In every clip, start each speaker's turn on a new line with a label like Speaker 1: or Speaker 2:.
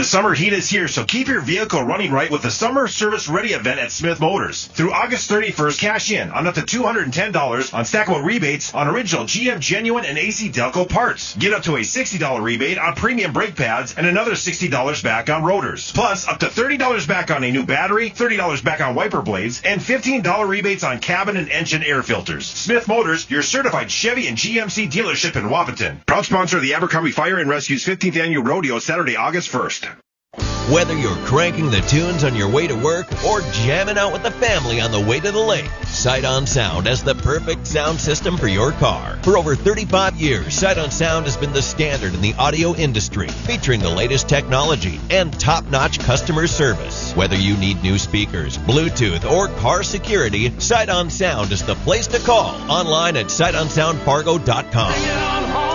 Speaker 1: summer heat is here, so keep your vehicle running right with the Summer Service Ready event at Smith Motors. Through August 31st, cash in on up to $210 on stackable rebates on original GM Genuine and AC Delco parts. Get up to a $60 rebate on premium brake pads and another $60 back on rotors. Plus, up to $30 back on a new battery, $30 back on wiper blades, and $15 rebates on cabin and engine air filters. Smith Motors, your certified Chevy and GMC dealership in Wapaton. Proud sponsor of the Abercrombie Fire and Rescue's 15th Annual Rodeo, Saturday, August 1st.
Speaker 2: Whether you're cranking the tunes on your way to work or jamming out with the family on the way to the lake, Sight On Sound has the perfect sound system for your car. For over 35 years, Sight On Sound has been the standard in the audio industry, featuring the latest technology and top-notch customer service. Whether you need new speakers, Bluetooth, or car security, Sight On Sound is the place to call. Online at sightonsoundfargo.com.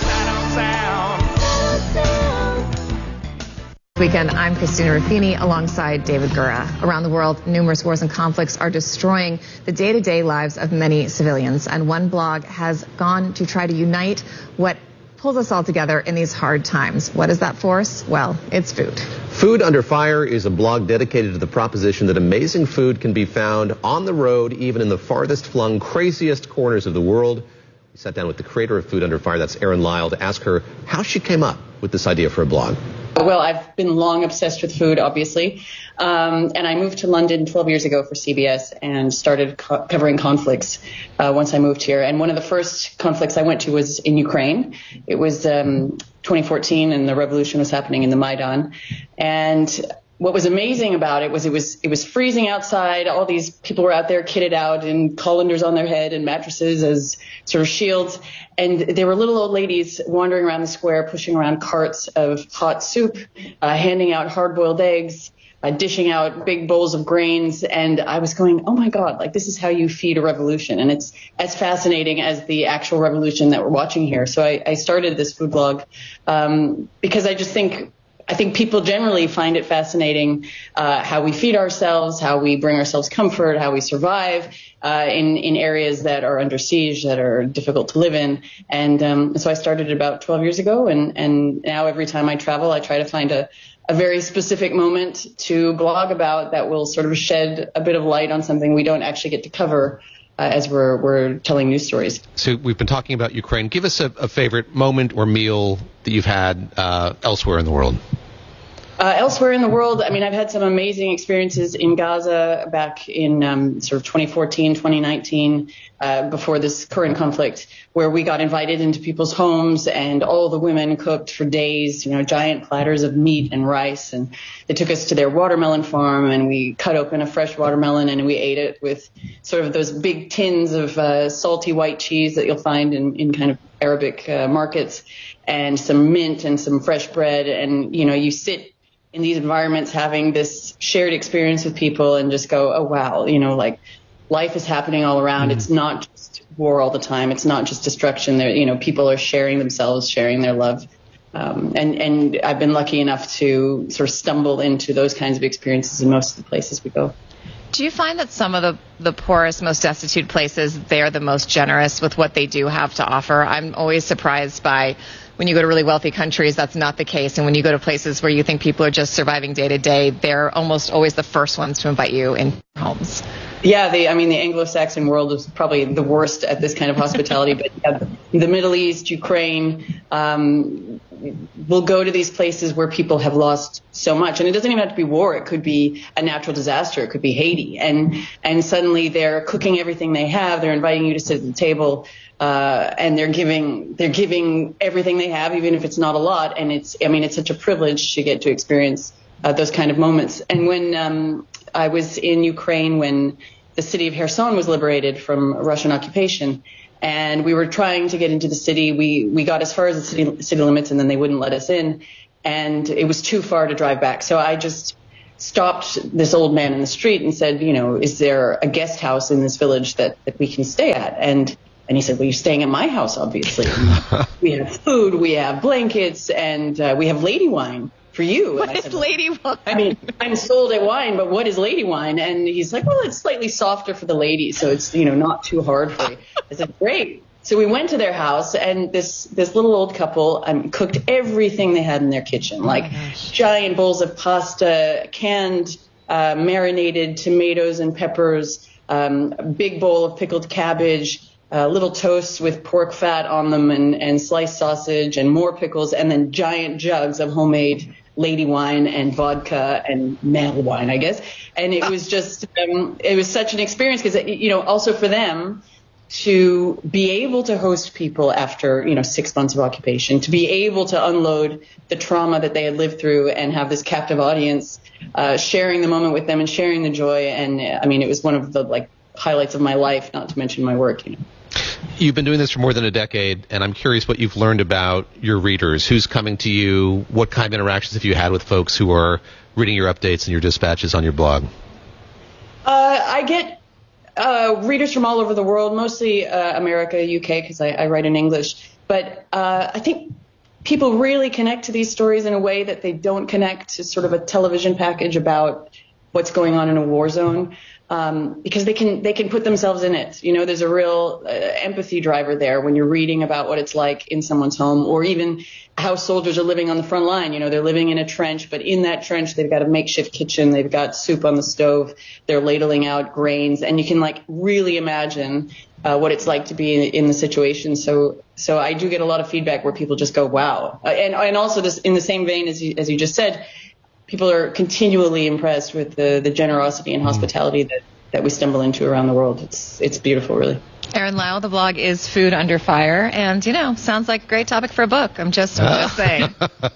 Speaker 3: Weekend, I'm Christina Ruffini alongside David Gura. Around the world, numerous wars and conflicts are destroying the day-to-day lives of many civilians, and one blog has gone to try to unite what pulls us all together in these hard times. What is that force? Well, it's food.
Speaker 4: Food Under Fire is a blog dedicated to the proposition that amazing food can be found on the road, even in the farthest flung, craziest corners of the world. We sat down with the creator of Food Under Fire, that's Erin Lyle, to ask her how she came up with this idea for a blog.
Speaker 5: Well, I've been long obsessed with food, obviously, and I moved to London 12 years ago for CBS and started covering conflicts once I moved here. And one of the first conflicts I went to was in Ukraine. It was 2014, and the revolution was happening in the Maidan. And what was amazing about it was freezing outside. All these people were out there kitted out in colanders on their head and mattresses as sort of shields. And there were little old ladies wandering around the square, pushing around carts of hot soup, handing out hard-boiled eggs, dishing out big bowls of grains. And I was going, oh my God, like this is how you feed a revolution. And it's as fascinating as the actual revolution that we're watching here. So I started this food blog because I think people generally find it fascinating how we feed ourselves, how we bring ourselves comfort, how we survive in areas that are under siege, that are difficult to live in. And so I started about 12 years ago, and now every time I travel, I try to find a very specific moment to blog about that will sort of shed a bit of light on something we don't actually get to cover as we're telling news stories.
Speaker 6: So we've been talking about Ukraine. Give us a favorite moment or meal that you've had elsewhere in the world.
Speaker 5: Elsewhere in the world, I mean, I've had some amazing experiences in Gaza back in sort of 2014, 2019, before this current conflict, where we got invited into people's homes and all the women cooked for days, giant platters of meat and rice. And they took us to their watermelon farm, and we cut open a fresh watermelon and we ate it with sort of those big tins of salty white cheese that you'll find in kind of Arabic markets, and some mint and some fresh bread. And, you sit in these environments having this shared experience with people and just go, oh, wow, like life is happening all around. It's not just war all the time. It's not just destruction. There, people are sharing themselves, sharing their love. And I've been lucky enough to sort of stumble into those kinds of experiences in most of the places we go.
Speaker 3: Do you find that some of the poorest, most destitute places, they're the most generous with what they do have to offer? I'm always surprised by when you go to really wealthy countries, that's not the case. And when you go to places where you think people are just surviving day to day, they're almost always the first ones to invite you in homes.
Speaker 5: Yeah, the Anglo-Saxon world is probably the worst at this kind of hospitality. But the Middle East, Ukraine, we'll go to these places where people have lost so much. And it doesn't even have to be war. It could be a natural disaster. It could be Haiti. And suddenly they're cooking everything they have. They're inviting you to sit at the table. And they're giving everything they have, even if it's not a lot. And it's such a privilege to get to experience those kind of moments. And when I was in Ukraine, when the city of Kherson was liberated from Russian occupation, and we were trying to get into the city, we got as far as the city limits, and then they wouldn't let us in, and it was too far to drive back. So I just stopped this old man in the street and said, is there a guest house in this village that we can stay at? And he said, well, you're staying at my house, obviously. We have food, we have blankets, and we have lady wine for you.
Speaker 3: What is lady wine?
Speaker 5: I mean, I'm sold at wine, but what is lady wine? And he's like, well, it's slightly softer for the ladies, so it's, not too hard for you. I said, great. So we went to their house, and this little old couple cooked everything they had in their kitchen, like giant bowls of pasta, canned marinated tomatoes and peppers, a big bowl of pickled cabbage, little toasts with pork fat on them, and sliced sausage and more pickles, and then giant jugs of homemade lady wine and vodka and male wine, I guess. And it was just, it was such an experience because, also for them, to be able to host people after, 6 months of occupation, to be able to unload the trauma that they had lived through and have this captive audience sharing the moment with them and sharing the joy. And it was one of the highlights of my life, not to mention my work.
Speaker 6: You've been doing this for more than a decade, and I'm curious what you've learned about your readers. Who's coming to you? What kind of interactions have you had with folks who are reading your updates and your dispatches on your blog?
Speaker 5: I get readers from all over the world, mostly America, UK, because I write in English. But I think people really connect to these stories in a way that they don't connect to sort of a television package about what's going on in a war zone, because they can put themselves in it. There's a real empathy driver there when you're reading about what it's like in someone's home, or even how soldiers are living on the front line. They're living in a trench, but in that trench, they've got a makeshift kitchen. They've got soup on the stove. They're ladling out grains, and you can really imagine what it's like to be in the situation. So I do get a lot of feedback where people just go, wow. And also this, in the same vein as you just said, people are continually impressed with the generosity and hospitality that we stumble into around the world. It's beautiful, really.
Speaker 3: Erin Lau, the blog is Food Under Fire, and sounds like a great topic for a book. I'm just going to say.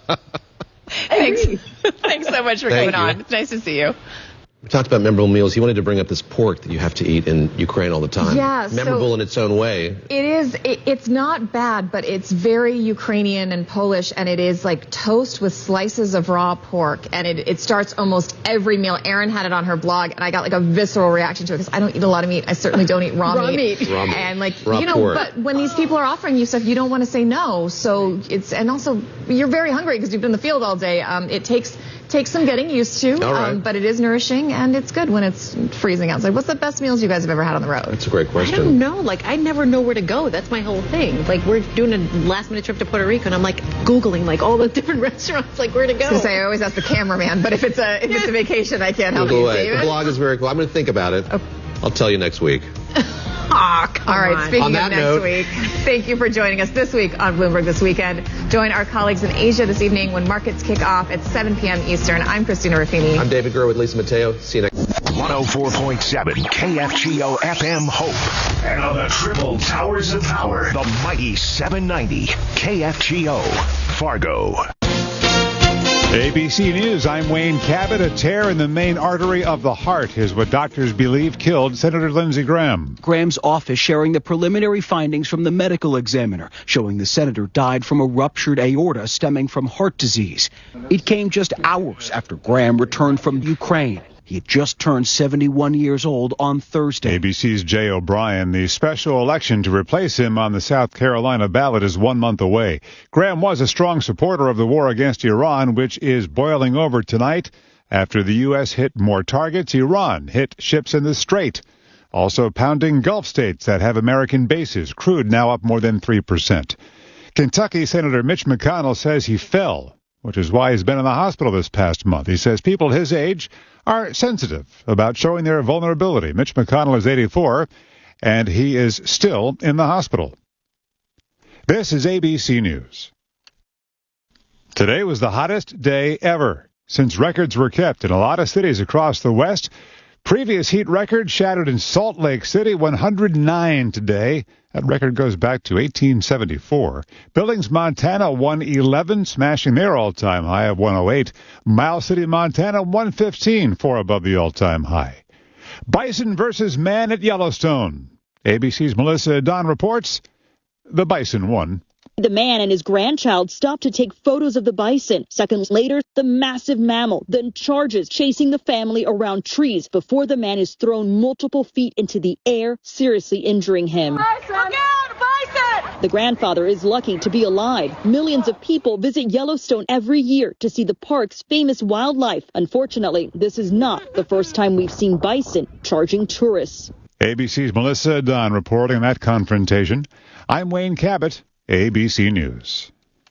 Speaker 3: Thanks so much for coming on. It's nice to see you.
Speaker 4: We talked about memorable meals. You wanted to bring up this pork that you have to eat in Ukraine all the time.
Speaker 7: Yeah,
Speaker 4: memorable in its own way.
Speaker 7: It is. It's not bad, but it's very Ukrainian and Polish, and it is like toast with slices of raw pork, and it starts almost every meal. Erin had it on her blog, and I got a visceral reaction to it because I don't eat a lot of meat. I certainly don't eat raw meat.
Speaker 4: Raw meat.
Speaker 7: And
Speaker 4: pork.
Speaker 7: But when these people are offering you stuff, you don't want to say no. So and also you're very hungry because you've been in the field all day. It takes some getting used to, but it is nourishing, and it's good when it's freezing outside. What's the best meals you guys have ever had on the road?
Speaker 4: That's a great question.
Speaker 8: I don't know. I never know where to go. That's my whole thing. We're doing a last-minute trip to Puerto Rico, and I'm Googling all the different restaurants, where to go.
Speaker 7: I was going to say, I always ask the cameraman, but if it's a vacation, I can't help you, David.
Speaker 4: The blog is very cool. I'm going to think about it. Oh. I'll tell you next week.
Speaker 7: All right, speaking of next week, thank you for joining us this week on Bloomberg This Weekend. Join our colleagues in Asia this evening when markets kick off at 7 p.m. Eastern. I'm Christina Ruffini.
Speaker 4: I'm David Gurr with Lisa Mateo. See you next week.
Speaker 9: 104.7 KFGO FM Hope. And on the triple towers of power, the mighty 790 KFGO Fargo.
Speaker 10: ABC News, I'm Wayne Cabot. A tear in the main artery of the heart is what doctors believe killed Senator Lindsey Graham.
Speaker 11: Graham's office sharing the preliminary findings from the medical examiner, showing the senator died from a ruptured aorta stemming from heart disease. It came just hours after Graham returned from Ukraine. He had just turned 71 years old on Thursday.
Speaker 10: ABC's Jay O'Brien. The special election to replace him on the South Carolina ballot is 1 month away. Graham was a strong supporter of the war against Iran, which is boiling over tonight. After the U.S. hit more targets, Iran hit ships in the Strait. Also pounding Gulf states that have American bases. Crude now up more than 3%. Kentucky Senator Mitch McConnell says he fell, which is why he's been in the hospital this past month. He says people his age are sensitive about showing their vulnerability. Mitch McConnell is 84, and he is still in the hospital. This is ABC News. Today was the hottest day ever since records were kept in a lot of cities across the West. Previous heat record shattered in Salt Lake City, 109 today. That record goes back to 1874. Billings, Montana, 111, smashing their all-time high of 108. Miles City, Montana, 115, 4 above the all-time high. Bison versus man at Yellowstone. ABC's Melissa Don reports the bison won.
Speaker 12: The man and his grandchild stopped to take photos of the bison. Seconds later, the massive mammal then charges, chasing the family around trees before the man is thrown multiple feet into the air, seriously injuring him. Bison! Look out, bison! The grandfather is lucky to be alive. Millions of people visit Yellowstone every year to see the park's famous wildlife. Unfortunately, this is not the first time we've seen bison charging tourists.
Speaker 10: ABC's Melissa Dunn reporting on that confrontation. I'm Wayne Cabot, ABC News.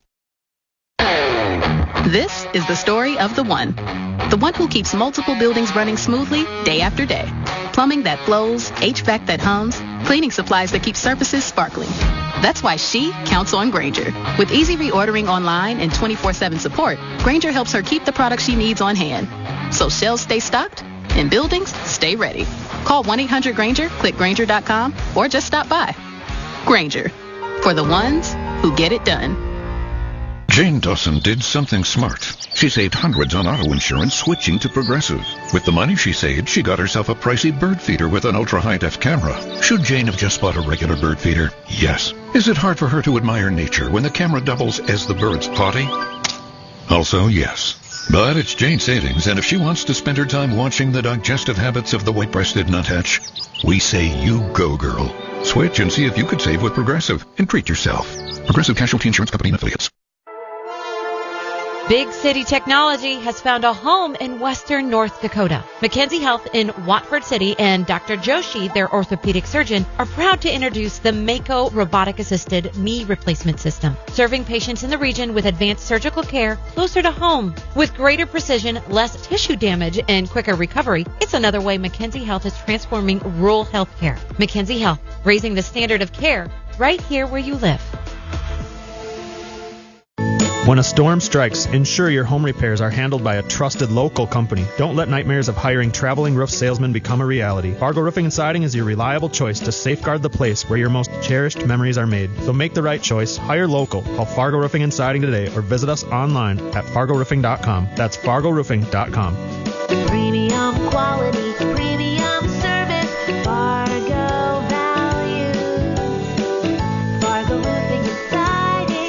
Speaker 13: This is the story of the one who keeps multiple buildings running smoothly day after day. Plumbing that flows, HVAC that hums, cleaning supplies that keep surfaces sparkling. That's why she counts on Grainger. With easy reordering online and 24/7 support, Grainger helps her keep the products she needs on hand. So shelves stay stocked and buildings stay ready. Call 1-800-GRAINGER, click Grainger.com, or just stop by. Grainger, for the ones who get it done.
Speaker 14: Jane Dawson did something smart. She saved hundreds on auto insurance switching to Progressive. With the money she saved, she got herself a pricey bird feeder with an ultra-high-def camera. Should Jane have just bought a regular bird feeder? Yes. Is it hard for her to admire nature when the camera doubles as the bird's potty? Also, yes. But it's Jane's savings, and if she wants to spend her time watching the digestive habits of the white-breasted nuthatch, we say you go, girl. Switch and see if you could save with Progressive and treat yourself. Progressive Casualty Insurance Company and Affiliates.
Speaker 15: Big City Technology has found a home in western North Dakota. Mackenzie Health in Watford City and Dr. Joshi, their orthopedic surgeon, are proud to introduce the Mako robotic-assisted knee replacement system, serving patients in the region with advanced surgical care closer to home. With greater precision, less tissue damage, and quicker recovery, it's another way Mackenzie Health is transforming rural health care. Mackenzie Health, raising the standard of care right here where you live.
Speaker 16: When a storm strikes, ensure your home repairs are handled by a trusted local company. Don't let nightmares of hiring traveling roof salesmen become a reality. Fargo Roofing and Siding is your reliable choice to safeguard the place where your most cherished memories are made. So make the right choice. Hire local. Call Fargo Roofing and Siding today or visit us online at fargoroofing.com. That's fargoroofing.com.
Speaker 17: Premium quality, premium service, Fargo values, Fargo Roofing and Siding.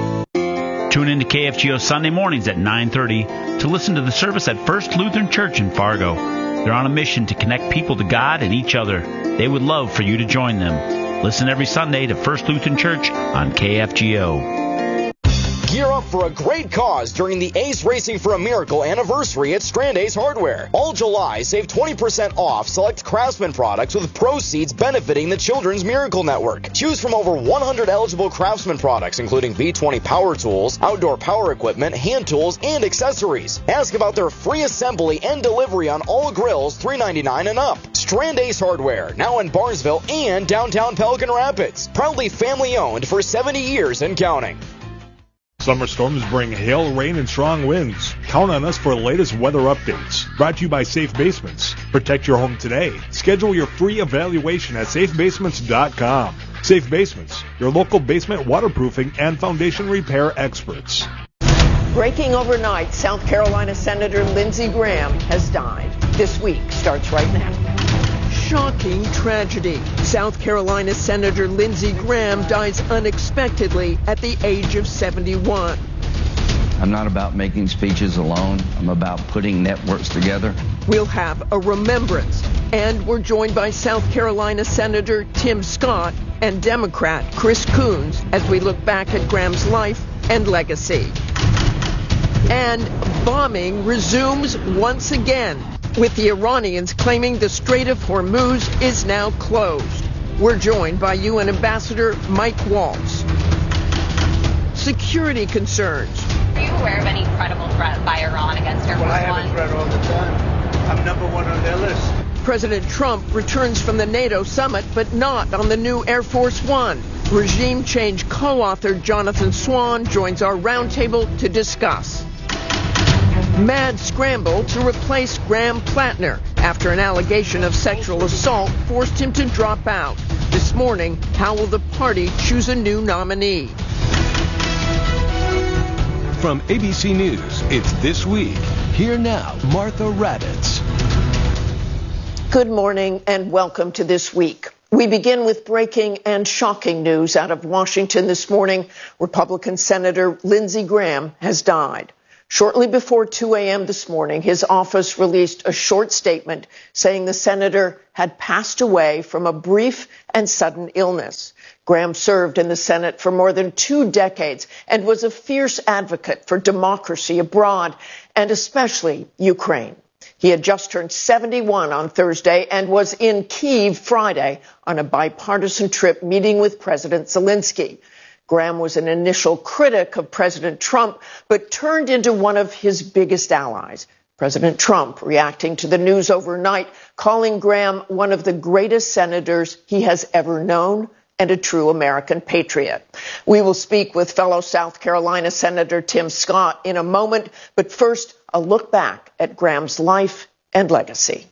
Speaker 18: Tune in to KFGO Sunday mornings at 9:30 to listen to the service at First Lutheran Church in Fargo. They're on a mission to connect people to God and each other. They would love for you to join them. Listen every Sunday to First Lutheran Church on KFGO.
Speaker 19: Gear up for a great cause during the Ace Racing for a Miracle anniversary at Strand Ace Hardware. All July, save 20% off select Craftsman products with proceeds benefiting the Children's Miracle Network. Choose from over 100 eligible Craftsman products, including V20 power tools, outdoor power equipment, hand tools, and accessories. Ask about their free assembly and delivery on all grills, $3.99 and up. Strand Ace Hardware, now in Barnesville and downtown Pelican Rapids. Proudly family-owned for 70 years and counting.
Speaker 20: Summer storms bring hail, rain, and strong winds. Count on us for the latest weather updates. Brought to you by Safe Basements. Protect your home today. Schedule your free evaluation at safebasements.com. Safe Basements, your local basement waterproofing and foundation repair experts.
Speaker 21: Breaking overnight, South Carolina Senator Lindsey Graham has died. This week starts right now. Shocking tragedy. South Carolina Senator Lindsey Graham dies unexpectedly at the age of 71.
Speaker 22: I'm not about making speeches alone. I'm about putting networks together.
Speaker 21: We'll have a remembrance. And we're joined by South Carolina Senator Tim Scott and Democrat Chris Coons as we look back at Graham's life and legacy. And bombing resumes once again, with the Iranians claiming the Strait of Hormuz is now closed. We're joined by UN Ambassador Mike Waltz. Security concerns.
Speaker 23: Are you aware of any credible threat by Iran against Air Force One?
Speaker 24: I have a threat all the time. I'm number one on their list.
Speaker 21: President Trump returns from the NATO summit, but not on the new Air Force One. Regime change co-author Jonathan Swan joins our roundtable to discuss. Mad scramble to replace Graham Plattner after an allegation of sexual assault forced him to drop out. This morning, how will the party choose a new nominee?
Speaker 25: From ABC News, it's This Week. Here now, Martha Raddatz.
Speaker 21: Good morning and welcome to This Week. We begin with breaking and shocking news out of Washington this morning. Republican Senator Lindsey Graham has died. Shortly before 2 a.m. this morning, his office released a short statement saying the senator had passed away from a brief and sudden illness. Graham served in the Senate for more than 2 decades and was a fierce advocate for democracy abroad and especially Ukraine. He had just turned 71 on Thursday and was in Kyiv Friday on a bipartisan trip meeting with President Zelensky. Graham was an initial critic of President Trump, but turned into one of his biggest allies. President Trump reacting to the news overnight, calling Graham one of the greatest senators he has ever known and a true American patriot. We will speak with fellow South Carolina Senator Tim Scott in a moment, but first, a look back at Graham's life and legacy.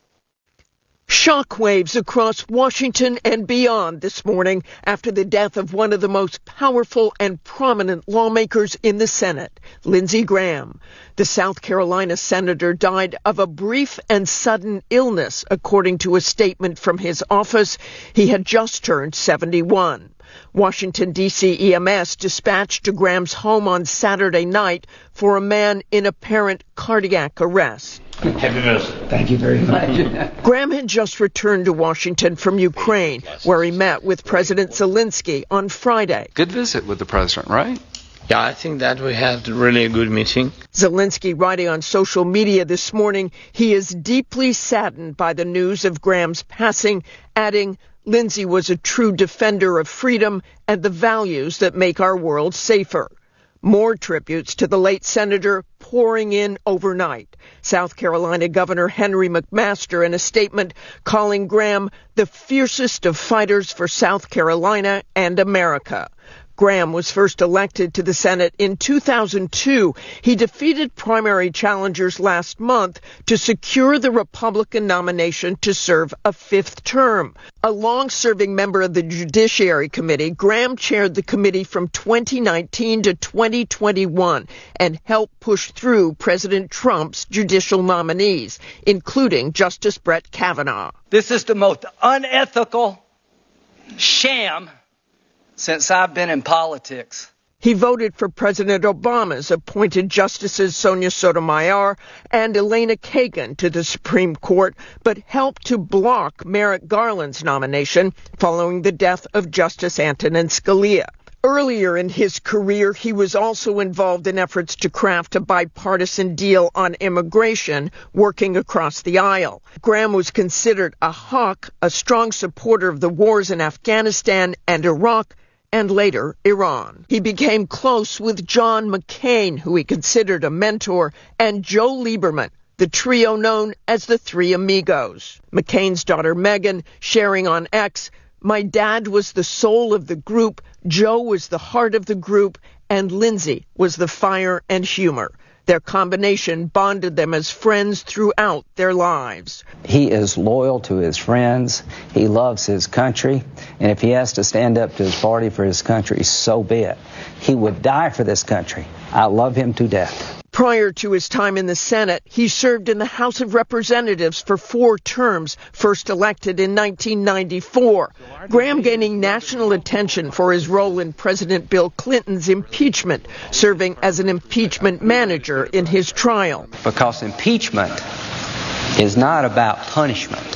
Speaker 21: Shockwaves across Washington and beyond this morning after the death of one of the most powerful and prominent lawmakers in the Senate, Lindsey Graham. The South Carolina senator died of a brief and sudden illness, according to a statement from his office. He had just turned 71. Washington, D.C. EMS dispatched to Graham's home on Saturday night for a man in apparent cardiac arrest.
Speaker 1: Happy birthday. Thank you very much.
Speaker 21: Graham had just returned to Washington from Ukraine, where he met with President Zelensky on Friday.
Speaker 2: Good visit with the president, right?
Speaker 1: Yeah, I think that we had really a good meeting.
Speaker 21: Zelensky writing on social media this morning, he is deeply saddened by the news of Graham's passing, adding, Lindsey was a true defender of freedom and the values that make our world safer. More tributes to the late senator pouring in overnight. South Carolina Governor Henry McMaster in a statement calling Graham the fiercest of fighters for South Carolina and America. Graham was first elected to the Senate in 2002. He defeated primary challengers last month to secure the Republican nomination to serve a fifth term. A long-serving member of the Judiciary Committee, Graham chaired the committee from 2019 to 2021 and helped push through President Trump's judicial nominees, including Justice Brett Kavanaugh.
Speaker 3: This is the most unethical sham since I've been in politics.
Speaker 21: He voted for President Obama's appointed Justices Sonia Sotomayor and Elena Kagan to the Supreme Court, but helped to block Merrick Garland's nomination following the death of Justice Antonin Scalia. Earlier in his career, he was also involved in efforts to craft a bipartisan deal on immigration, working across the aisle. Graham was considered a hawk, a strong supporter of the wars in Afghanistan and Iraq, and later Iran. He became close with John McCain, who he considered a mentor, and Joe Lieberman, the trio known as the Three Amigos. McCain's daughter Meghan sharing on X, "My dad was the soul of the group, Joe was the heart of the group, and Lindsey was the fire and humor." Their combination bonded them as friends throughout their lives.
Speaker 5: He is loyal to his friends. He loves his country. And if he has to stand up to his party for his country, so be it. He would die for this country. I love him to death.
Speaker 21: Prior to his time in the Senate, he served in the House of Representatives for 4 terms, first elected in 1994. Graham gaining national attention for his role in President Bill Clinton's impeachment, serving as an impeachment manager in his trial.
Speaker 5: Because impeachment is not about punishment.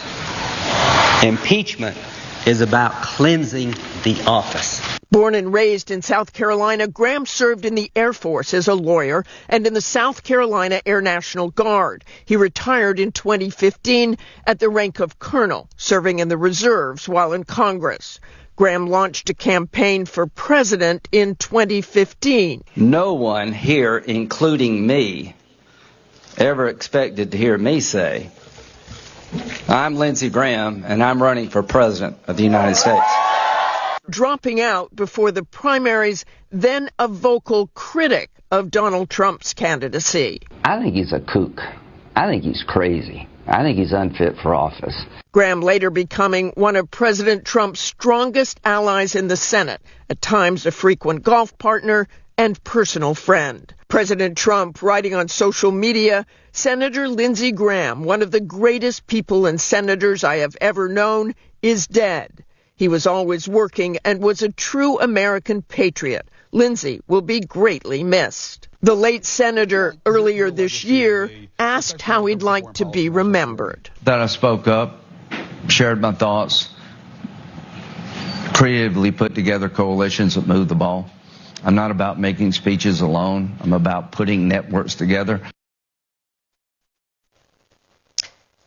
Speaker 5: Impeachment is about cleansing the office.
Speaker 21: Born and raised in South Carolina, Graham served in the Air Force as a lawyer and in the South Carolina Air National Guard. He retired in 2015 at the rank of colonel, serving in the reserves while in Congress. Graham launched a campaign for president in 2015.
Speaker 5: No one here, including me, ever expected to hear me say, "I'm Lindsey Graham, and I'm running for president of the United States."
Speaker 21: Dropping out before the primaries, then a vocal critic of Donald Trump's candidacy.
Speaker 22: I think he's a kook. I think he's crazy. I think he's unfit for office.
Speaker 21: Graham later becoming one of President Trump's strongest allies in the Senate, at times a frequent golf partner and personal friend. President Trump writing on social media, "Senator Lindsey Graham, one of the greatest people and senators I have ever known, is dead. He was always working and was a true American patriot. Lindsey will be greatly missed." The late senator earlier this year asked how he'd like to be remembered.
Speaker 22: That I spoke up, shared my thoughts, creatively put together coalitions that move the ball. I'm not about making speeches alone. I'm about putting networks together.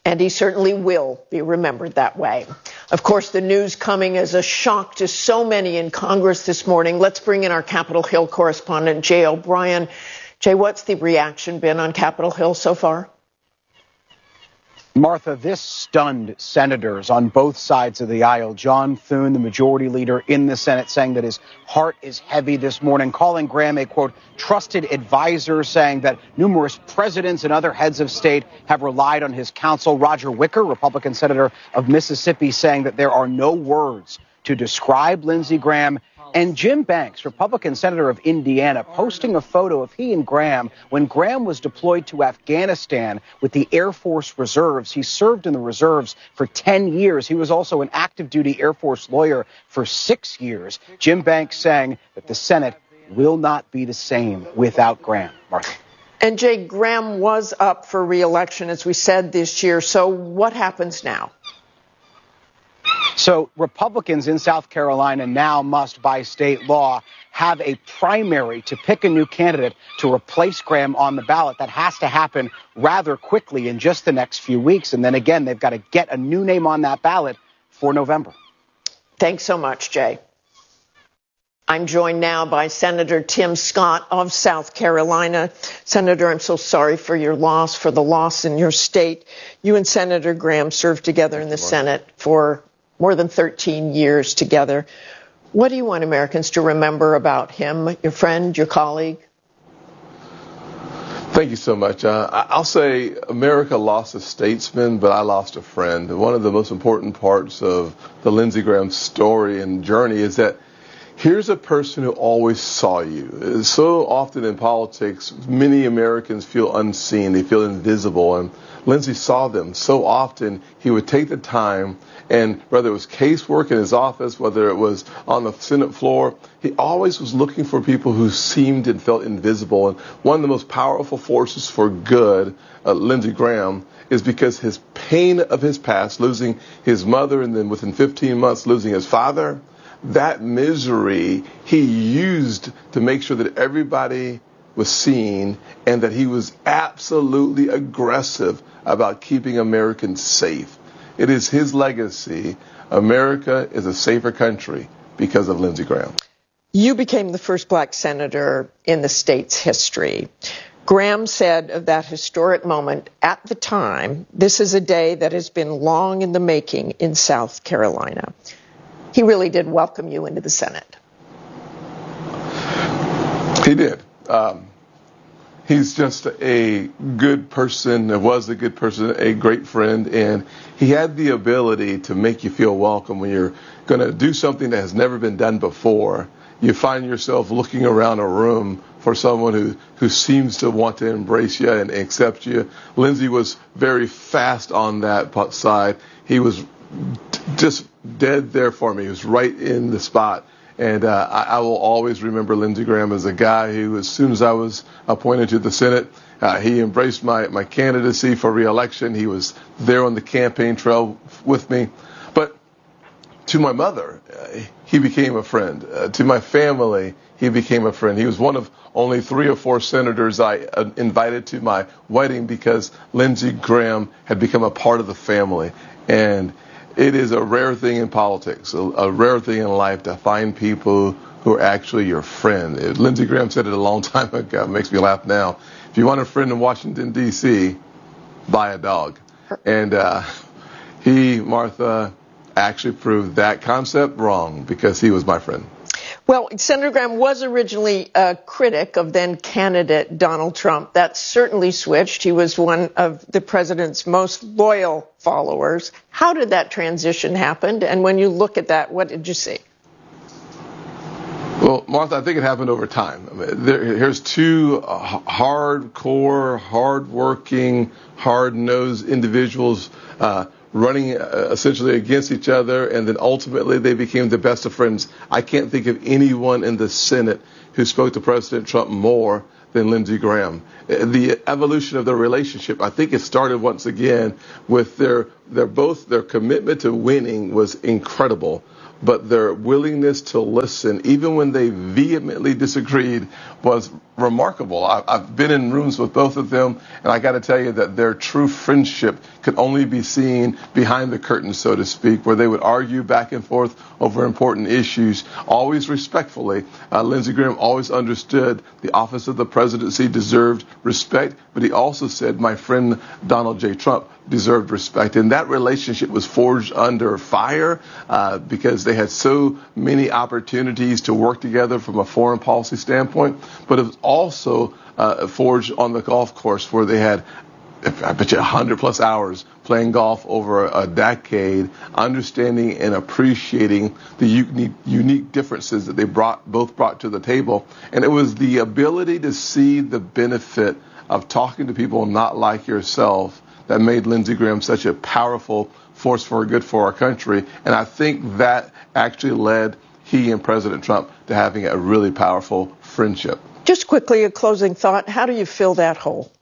Speaker 21: And he certainly will be remembered that way. Of course, the news coming as a shock to so many in Congress this morning. Let's bring in our Capitol Hill correspondent, Jay O'Brien. Jay, what's the reaction been on Capitol Hill so far?
Speaker 4: Martha, this stunned senators on both sides of the aisle. John Thune, the majority leader in the Senate, saying that his heart is heavy this morning, calling Graham a, quote, trusted advisor, saying that numerous presidents and other heads of state have relied on his counsel. Roger Wicker, Republican senator of Mississippi, saying that there are no words to describe Lindsey Graham. And Jim Banks, Republican senator of Indiana, posting a photo of he and Graham when Graham was deployed to Afghanistan with the Air Force Reserves. He served in the reserves for 10 years. He was also an active duty Air Force lawyer for 6 years. Jim Banks saying that the Senate will not be the same without Graham. Martha.
Speaker 21: And Jay, Graham was up for re-election, as we said, this year. So what happens now?
Speaker 4: So Republicans in South Carolina now must, by state law, have a primary to pick a new candidate to replace Graham on the ballot. That has to happen rather quickly in just the next few weeks. And then again, they've got to get a new name on that ballot for November.
Speaker 21: Thanks so much, Jay. I'm joined now by Senator Tim Scott of South Carolina. Senator, I'm so sorry for your loss, for the loss in your state. You and Senator Graham served together in the Senate for more than 13 years together. What do you want Americans to remember about him, your friend, your colleague?
Speaker 6: Thank you so much. I'll say America lost a statesman, but I lost a friend. One of the most important parts of the Lindsey Graham story and journey is that here's a person who always saw you. So often in politics, many Americans feel unseen. They feel invisible. And Lindsey saw them. So often he would take the time, and whether it was casework in his office, whether it was on the Senate floor, he always was looking for people who seemed and felt invisible. And one of the most powerful forces for good, Lindsey Graham, is because his pain of his past, losing his mother and then within 15 months losing his father, that misery he used to make sure that everybody was seen and that he was absolutely aggressive about keeping Americans safe. It is his legacy. America is a safer country because of Lindsey Graham.
Speaker 21: You became the first black senator in the state's history. Graham said of that historic moment at the time, this is a day that has been long in the making in South Carolina. He really did welcome you into the Senate.
Speaker 6: He did. He's just a good person, was a good person, a great friend, and he had the ability to make you feel welcome when you're going to do something that has never been done before. You find yourself looking around a room for someone who seems to want to embrace you and accept you. Lindsey was very fast on that side. He was just dead there for me. He was right in the spot. And I will always remember Lindsey Graham as a guy who, as soon as I was appointed to the Senate, he embraced my candidacy for re-election. He was there on the campaign trail with me. But to my mother, he became a friend. To my family, he became a friend. He was one of only 3 or 4 senators I invited to my wedding because Lindsey Graham had become a part of the family. And it is a rare thing in politics, a rare thing in life to find people who are actually your friend. Lindsey Graham said it a long time ago. It makes me laugh now. If you want a friend in Washington, D.C., buy a dog. And Martha, actually proved that concept wrong because he was my friend.
Speaker 21: Well, Senator Graham was originally a critic of then-candidate Donald Trump. That certainly switched. He was one of the president's most loyal followers. How did that transition happen? And when you look at that, what did you see?
Speaker 6: Well, Martha, I think it happened over time. I mean, here's 2 hardcore, hardworking, hard-nosed individuals running essentially against each other, and then ultimately they became the best of friends. I can't think of anyone in the Senate who spoke to President Trump more than Lindsey Graham. The evolution of their relationship, I think it started once again with their commitment to winning was incredible, but their willingness to listen, even when they vehemently disagreed, was remarkable. I've been in rooms with both of them, and I got to tell you that their true friendship could only be seen behind the curtain, so to speak, where they would argue back and forth over important issues, always respectfully. Lindsey Graham always understood the office of the presidency deserved respect, but he also said my friend Donald J. Trump deserved respect. And that relationship was forged under fire because they had so many opportunities to work together from a foreign policy standpoint, but it was also forged on the golf course where they had, I bet you, 100+ hours playing golf over a decade, understanding and appreciating the unique differences that they both brought to the table. And it was the ability to see the benefit of talking to people not like yourself that made Lindsey Graham such a powerful force for good for our country. And I think that actually led he and President Trump to having a really powerful friendship.
Speaker 21: Just quickly, a closing thought. How do you fill that hole?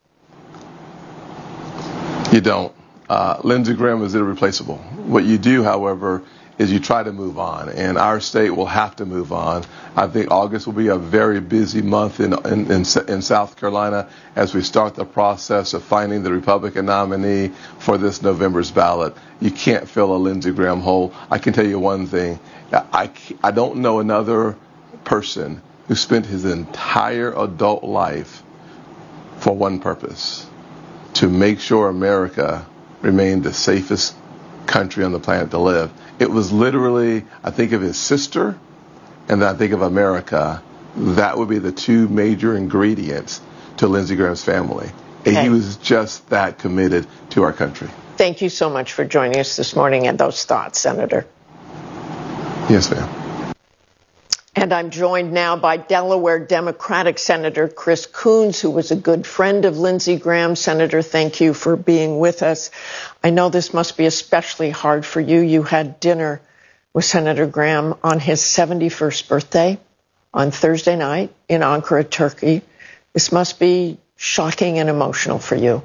Speaker 6: You don't. Lindsey Graham is irreplaceable. What you do, however, is you try to move on, and our state will have to move on. I think August will be a very busy month in South Carolina as we start the process of finding the Republican nominee for this November's ballot. You can't fill a Lindsey Graham hole. I can tell you one thing. I don't know another person who spent his entire adult life for one purpose: to make sure America remained the safest country on the planet to live. It was literally, I think of his sister, and then I think of America. That would be the two major ingredients to Lindsey Graham's family. And he was just that committed to our country.
Speaker 21: Thank you so much for joining us this morning and those thoughts, Senator.
Speaker 6: Yes, ma'am.
Speaker 21: And I'm joined now by Delaware Democratic Senator Chris Coons, who was a good friend of Lindsey Graham. Senator, thank you for being with us. I know this must be especially hard for you. You had dinner with Senator Graham on his 71st birthday on Thursday night in Ankara, Turkey. This must be shocking and emotional for you.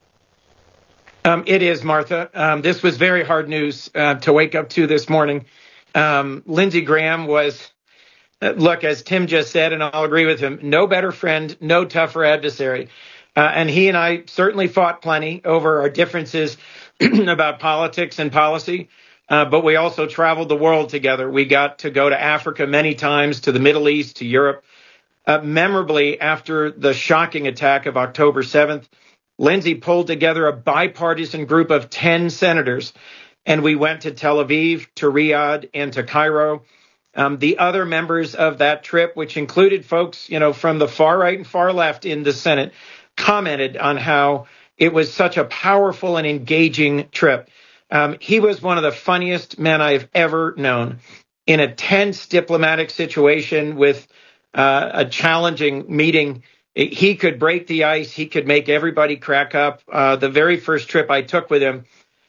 Speaker 7: It is, Martha. This was very hard news to wake up to this morning. Lindsey Graham was... Look, as Tim just said, and I'll agree with him, no better friend, no tougher adversary. And he and I certainly fought plenty over our differences about politics and policy, but we also traveled the world together. We got to go to Africa many times, to the Middle East, to Europe. Memorably, after the shocking attack of October 7th, Lindsey pulled together a bipartisan group of 10 senators, and we went to Tel Aviv, to Riyadh, and to Cairo. The other members of that trip, which included folks, from the far right and far left in the Senate, commented on how it was such a powerful and engaging trip. He was one of the funniest men I've ever known. In a tense diplomatic situation with a challenging meeting, he could break the ice. He could make everybody crack up. The very first trip I took with him,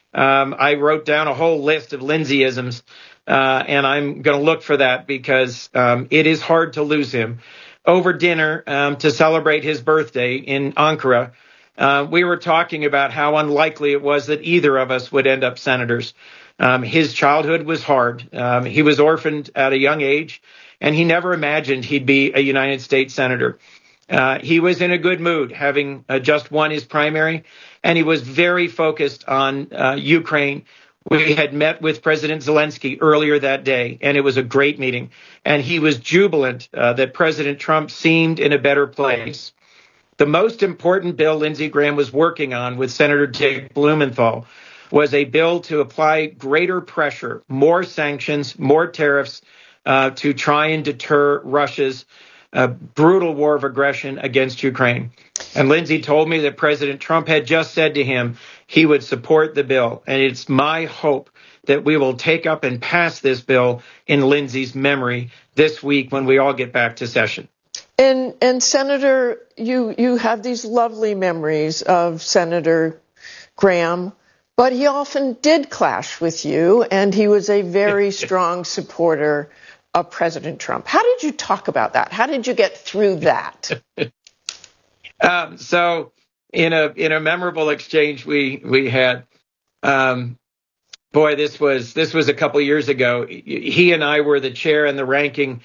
Speaker 7: I wrote down a whole list of Lindseyisms. And I'm going to look for that because it is hard to lose him. Over dinner to celebrate his birthday in Ankara, we were talking about how unlikely it was that either of us would end up senators. His childhood was hard. He was orphaned at a young age, and he never imagined he'd be a United States senator. He was in a good mood, having just won his primary, and he was very focused on Ukraine. We had met with President Zelensky earlier that day, and it was a great meeting. And he was jubilant that President Trump seemed in a better place. The most important bill Lindsey Graham was working on with Senator Dick Blumenthal was a bill to apply greater pressure, more sanctions, more tariffs to try and deter Russia's brutal war of aggression against Ukraine. And Lindsey told me that President Trump had just said to him he would support the bill. And it's my hope that we will take up and pass this bill in Lindsey's memory this week when we all get back to session.
Speaker 21: And Senator, you have these lovely memories of Senator Graham, but he often did clash with you, and he was a very strong supporter of President Trump. How did you talk about that? How did you get through that?
Speaker 7: So in a memorable exchange we had, this was a couple years ago. He and I were the chair and the ranking